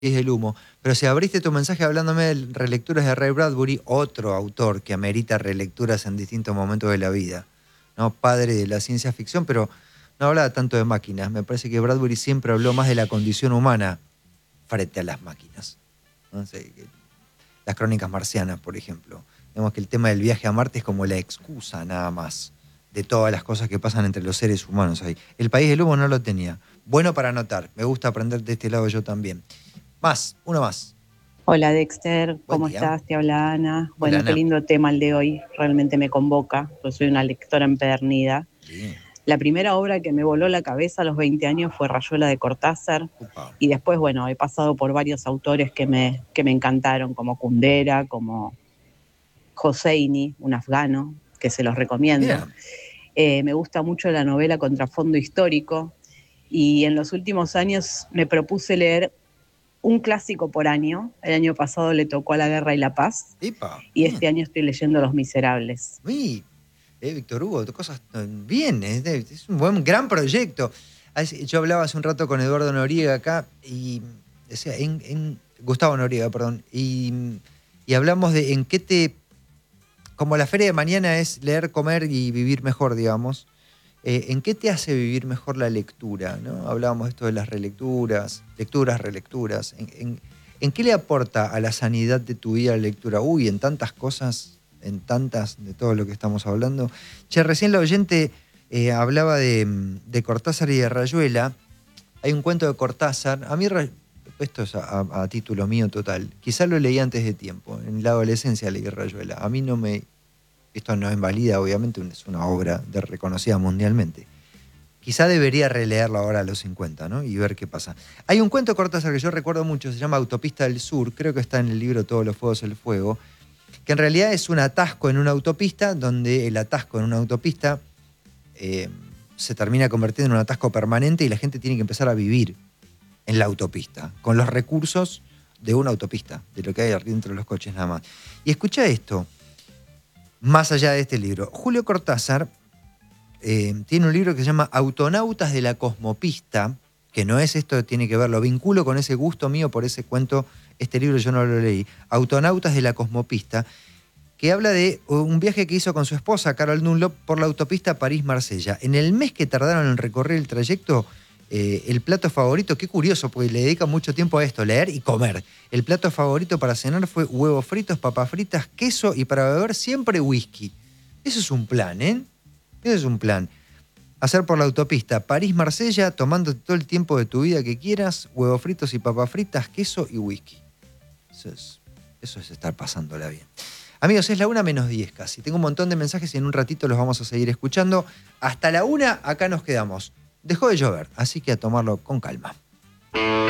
es el humo. Pero si abriste tu mensaje hablándome de relecturas de Ray Bradbury, otro autor que amerita relecturas en distintos momentos de la vida, ¿no? Padre de la ciencia ficción, pero no hablaba tanto de máquinas. Me parece que Bradbury siempre habló más de la condición humana frente a las máquinas. No sé, las crónicas marcianas, por ejemplo. Vemos que el tema del viaje a Marte es como la excusa nada más de todas las cosas que pasan entre los seres humanos ahí. El país del humo no lo tenía. Bueno para anotar. Me gusta aprender de este lado yo también. Uno más. Hola Dexter, Buen ¿cómo día. estás? Te habla Ana. Hola, Bueno, qué Ana. lindo tema el de hoy, realmente me convoca, pues soy una lectora empedernida. Bien. La primera obra que me voló la cabeza a los 20 años fue Rayuela de Cortázar, Upa. y después, bueno, he pasado por varios autores que me encantaron, como Kundera, como Hosseini, un afgano, que se los recomiendo. Mira. Me gusta mucho la novela Contrafondo Histórico, y en los últimos años me propuse leer un clásico por año. El año pasado le tocó a La Guerra y la Paz, Epa. y Bien. este año estoy leyendo Los Miserables. Uy, Víctor Hugo, cosas bien. Es un gran proyecto. Yo hablaba hace un rato con Eduardo Noriega acá y decía, Gustavo Noriega, perdón, y hablamos de en qué como la feria de mañana es leer, comer y vivir mejor, digamos, ¿en qué te hace vivir mejor la lectura? ¿No? Hablábamos de esto de las relecturas, relecturas. ¿En qué le aporta a la sanidad de tu vida la lectura? Uy, en tantas cosas, en tantas de todo lo que estamos hablando. Che, recién la oyente hablaba de Cortázar y de Rayuela. Hay un cuento de Cortázar. A mí, esto es a título mío total, quizá lo leí antes de tiempo. En la adolescencia leí Rayuela. A mí no me... Esto no invalida, obviamente, es una obra reconocida mundialmente. Quizá debería releerla ahora a los 50, ¿no? Y ver qué pasa. Hay un cuento de Cortázar que yo recuerdo mucho, se llama Autopista del Sur, creo que está en el libro Todos los fuegos el fuego, que en realidad es un atasco en una autopista, donde el atasco en una autopista se termina convirtiendo en un atasco permanente y la gente tiene que empezar a vivir en la autopista, con los recursos de una autopista, de lo que hay dentro de los coches nada más. Y escucha esto. Más allá de este libro, Julio Cortázar tiene un libro que se llama Autonautas de la Cosmopista, que no es esto, tiene que ver, lo vinculo con ese gusto mío por ese cuento, este libro yo no lo leí, Autonautas de la Cosmopista, que habla de un viaje que hizo con su esposa, Carol Dunlop, por la autopista París-Marsella. En el mes que tardaron en recorrer el trayecto, el plato favorito, qué curioso, porque le dedica mucho tiempo a esto, leer y comer. El plato favorito para cenar fue huevos fritos, papas fritas, queso y para beber siempre whisky. Eso es un plan, ¿eh? Eso es un plan. Hacer por la autopista París-Marsella, tomando todo el tiempo de tu vida que quieras, huevos fritos y papas fritas, queso y whisky. Eso es estar pasándola bien. Amigos, es la 1:10 casi. Tengo un montón de mensajes y en un ratito los vamos a seguir escuchando. Hasta la 1 acá nos quedamos. Dejó de llover, así que a tomarlo con calma.